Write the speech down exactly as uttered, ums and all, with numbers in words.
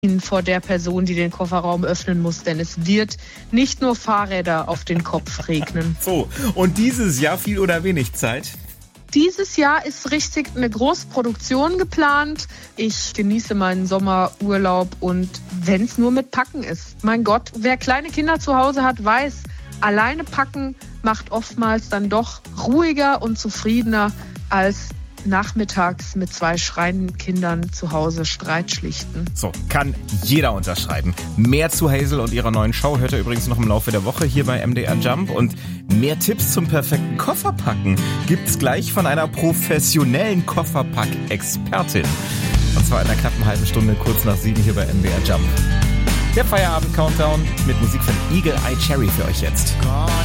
vor der Person, die den Kofferraum öffnen muss, denn es wird nicht nur Fahrräder auf den Kopf regnen. So, und dieses Jahr viel oder wenig Zeit? Dieses Jahr ist richtig eine Großproduktion geplant. Ich genieße meinen Sommerurlaub und wenn es nur mit Packen ist. Mein Gott, wer kleine Kinder zu Hause hat, weiß, alleine packen macht oftmals dann doch ruhiger und zufriedener als nachmittags mit zwei schreienden Kindern zu Hause Streit schlichten. So, kann jeder unterschreiben. Mehr zu Hazel und ihrer neuen Show hört ihr übrigens noch im Laufe der Woche hier bei M D R Jump. Und mehr Tipps zum perfekten Kofferpacken gibt's gleich von einer professionellen Kofferpack-Expertin. Und zwar in einer knappen halben Stunde, kurz nach sieben hier bei M D R Jump. Der Feierabend-Countdown mit Musik von Eagle Eye Cherry für euch jetzt.